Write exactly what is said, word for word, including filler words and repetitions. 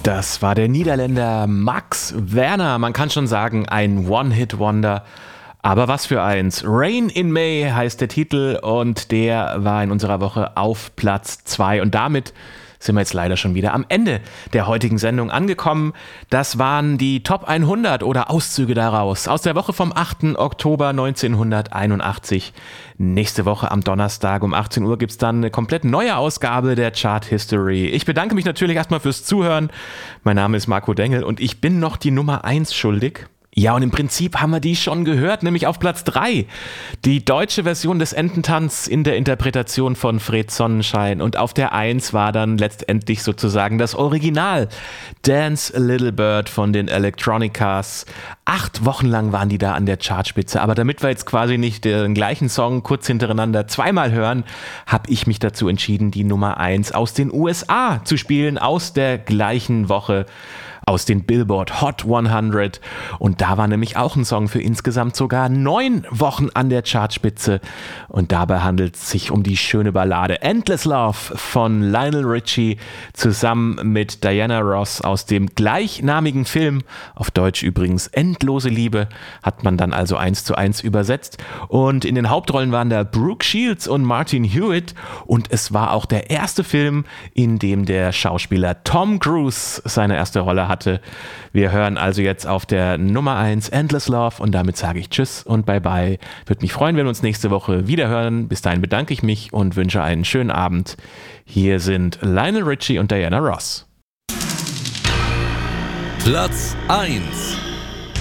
Das war der Niederländer Max Werner. Man kann schon sagen, ein One-Hit-Wonder. Aber was für eins. Rain in May heißt der Titel und der war in unserer Woche auf Platz zwei. Und damit sind wir jetzt leider schon wieder am Ende der heutigen Sendung angekommen. Das waren die Top hundert oder Auszüge daraus aus der Woche vom achten Oktober neunzehnhunderteinundachtzig. Nächste Woche am Donnerstag um achtzehn Uhr gibt es dann eine komplett neue Ausgabe der Chart History. Ich bedanke mich natürlich erstmal fürs Zuhören. Mein Name ist Marco Dengel und ich bin noch die Nummer eins schuldig. Ja, und im Prinzip haben wir die schon gehört, nämlich auf Platz drei. Die deutsche Version des Ententanz in der Interpretation von Fred Sonnenschein. Und auf der eins war dann letztendlich sozusagen das Original. Dance a Little Bird von den Electronicas. Acht Wochen lang waren die da an der Chartspitze. Aber damit wir jetzt quasi nicht den gleichen Song kurz hintereinander zweimal hören, habe ich mich dazu entschieden, die Nummer eins aus den U S A zu spielen, aus der gleichen Woche. Aus den Billboard Hot hundert und da war nämlich auch ein Song für insgesamt sogar neun Wochen an der Chartspitze und dabei handelt es sich um die schöne Ballade Endless Love von Lionel Richie zusammen mit Diana Ross aus dem gleichnamigen Film, auf Deutsch übrigens Endlose Liebe, hat man dann also eins zu eins übersetzt und in den Hauptrollen waren da Brooke Shields und Martin Hewitt und es war auch der erste Film, in dem der Schauspieler Tom Cruise seine erste Rolle hatte. Hatte. Wir hören also jetzt auf der Nummer eins Endless Love und damit sage ich Tschüss und Bye-bye. Würde mich freuen, wenn wir uns nächste Woche wieder hören. Bis dahin bedanke ich mich und wünsche einen schönen Abend. Hier sind Lionel Richie und Diana Ross. Platz eins.